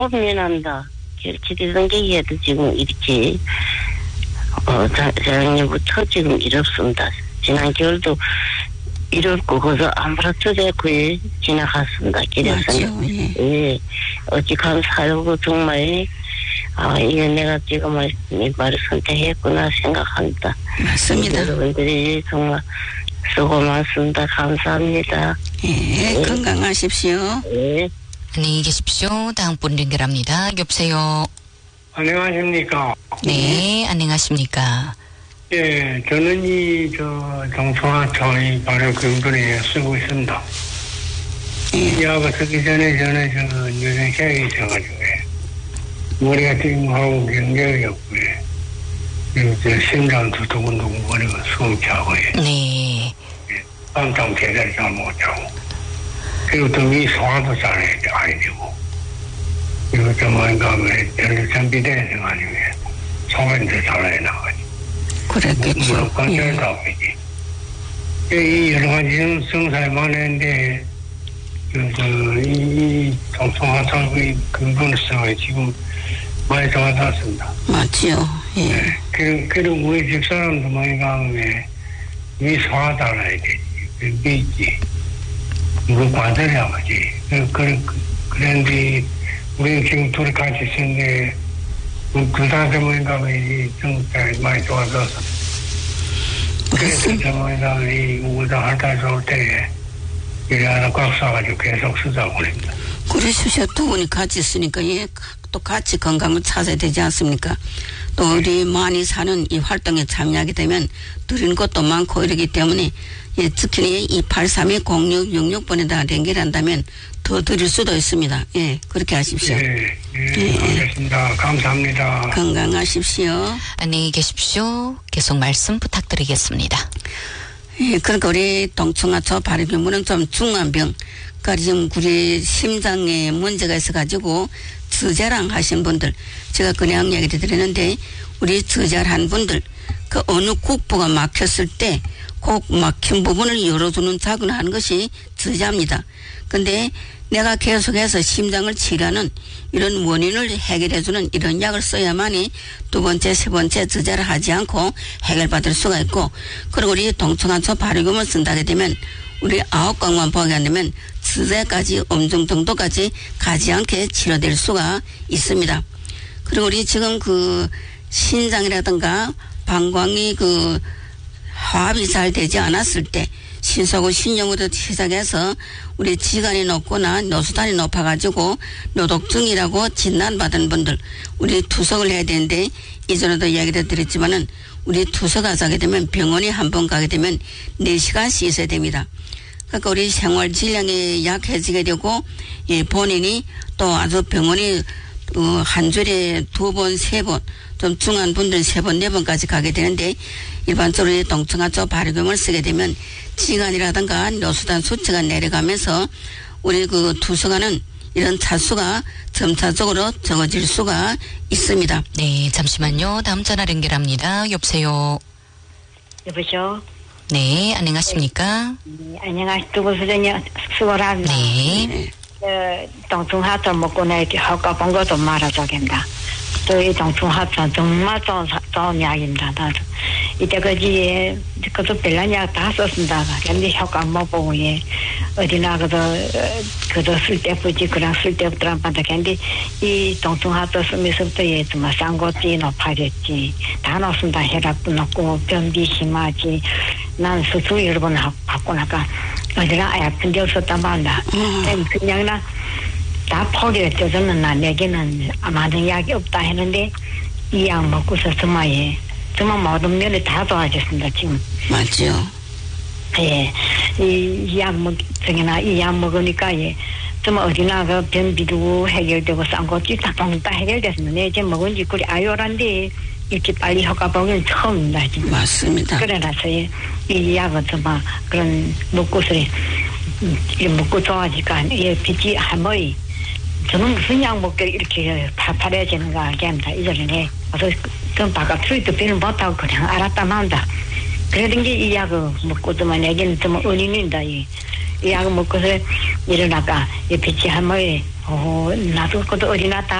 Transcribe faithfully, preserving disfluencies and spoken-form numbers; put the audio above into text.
고민한다. 결치되던 게 해도 지금 이렇게, 어, 작년부터 지금 일 없습니다. 지난 겨울도 일 없고, 거기서 아무렇도 됐고요. 지나갔습니다. 길에서는. 예. 예. 어찌 감사하고 정말, 아, 이게 내가 지금 이 말을 선택했구나 생각합니다. 맞습니다. 여러분들이 정말 수고 많습니다. 감사합니다. 예, 예. 건강하십시오. 예. 안녕히 계십시오. 다음 분 연결합니다. 여보세요. 안녕하십니까. 네, 안녕하십니까. 예, 저는 이, 저, 동성하초의 발효 근본에 쓰고 있습니다. 이 약을 쓰기 전에 저는 저, 뇌경색이 있어가지고, 머리가 띵하고 경력이 없고요. 그리고 저, 심장도 두근두근 거리고 숨 차고요. 네. 밤잠 제대로 잘 못 자고. 그리고 또 위 소화도 잘 안 되고. 그리고 또 뭔가, 전립선비대에서 가지고, 소변도 잘 해나가지. 그랬겠죠. 무릎 관절도 아프지. 이 여러 가지 증상이 많은데, 그래서 이 동성하초의 근본성이 지금 많이 좋아졌습니다. 맞지요. 예. 네. 그리고, 그리고 우리 집사람도 많이 가면 위 소화도 알아야 되지. 미지. 무릎 관절이 아프지. 그, 그런데 우리 지금 둘이 같이 있는데 그 사람이 가면 증상이 많이 좋아져서 그래서 저희가 이 우울당 할때 좋을 때에 이래 하나 꽉 싸가지고 계속 쓰자고 그럽니다. 그러시죠. 두 분이 같이 있으니까 예, 또 같이 건강을 찾아야 되지 않습니까? 또 우리 많이 사는 이 활동에 참여하게 되면 드리는 것도 많고 이러기 때문에 예, 특히 이 팔삼이 공육육육 번에다가 연결한다면 더 드릴 수도 있습니다. 예, 그렇게 하십시오. 예, 예, 예. 알겠습니다. 감사합니다. 건강하십시오. 안녕히 계십시오. 계속 말씀 부탁드리겠습니다. 예, 그러니까 우리 동충하초 발효균물은 좀 중한 병, 그러니까 지금 우리 심장에 문제가 있어가지고 저자랑 하신 분들, 제가 그냥 얘기 드리는데, 우리 저자한 분들, 그 어느 국부가 막혔을 때, 꼭 막힌 부분을 열어주는 작용을 하는 것이 저자입니다. 근데 내가 계속해서 심장을 치료하는 이런 원인을 해결해주는 이런 약을 써야만이 두 번째, 세 번째 저자를 하지 않고 해결받을 수가 있고, 그리고 우리 동충하초 발효균을 쓴다게 되면 우리 아홉 강만 보게 되면 저자까지 엄중 정도까지 가지 않게 치료될 수가 있습니다. 그리고 우리 지금 그 신장이라든가 방광이 그 화합이 잘 되지 않았을 때 신소하고 신경부터 시작해서 우리 지간이 높거나 노수단이 높아가지고 노독증이라고 진단받은 분들, 우리 투석을 해야 되는데 이전에도 이야기를 드렸지만은 우리 투석하게 되면 병원에 한 번 가게 되면 네 시간씩 있어야 됩니다. 그러니까 우리 생활 질량이 약해지게 되고 예, 본인이 또 아주 병원이 어, 한 주에 두 번, 세 번, 좀 중한 분들은 세 번, 네 번까지 가게 되는데 일반적으로 동충하초 발효균을 쓰게 되면 지간이라든가 노수단 수치가 내려가면서 우리 그 투석하는 이런 차수가 점차적으로 적어질 수가 있습니다. 네, 잠시만요. 다음 전화 연결합니다. 여보세요. 여보세요. 네, 안녕하십니까? 네, 안녕하십니까. 두분 수전이 수고를 합니다. 네. 어, 동충하초 먹고 나이렇게 허가 본 것도 말아주겠다. 또 이 동충하초 정말 좋은, 좋은 약입니다. 나도. 이때까지, 그것도 별난 약 다 썼습니다. 근데 효과 못 보고, 예. 어디나, 그도, 그도 쓸데없지, 그랑 쓸데없더라, 반다. 근데 이 동충하초 쓰면서부터, 예, 정말 쌍고지 높아졌지. 다 높습니다. 혈압도 높고, 변비 심하지. 난 수술 여러 번 받고 나가, 어디나 아픈 데 없었단 말이다. 음. 그냥 나, 다 포기했죠. 저는 나, 내게는 아무런 약이 없다 했는데, 이 약 먹고서 정말, 예. 정말 모든 면이 다 좋아졌습니다, 지금. 맞죠. 예. 이 약 먹, 정이나 이 약 먹으니까, 예. 정말 어디나 그 변비도 해결되고, 쌍고지 다, 다 해결됐습니다. 내 이제 먹은 지 그리 아요란데, 이렇게 빨리 효과 보기는 처음입니다, 지금. 맞습니다. 그래서, 예. 이 약은 정말 그런 먹고서, 이 먹고 좋아지니까, 예, 빛이 할머니. 저는 무슨 약 먹게 이렇게 팔팔해지는가 합니다. 이전에. 그래서 좀 바깥 수입도 비는 못하고 그냥 알았다 만다. 그러던 게 이 약을 먹고 좀 내기는 좀 은인입니다. 약 먹고서 일어나가 옆에 지 할머니 어 나도 그것도 어린아다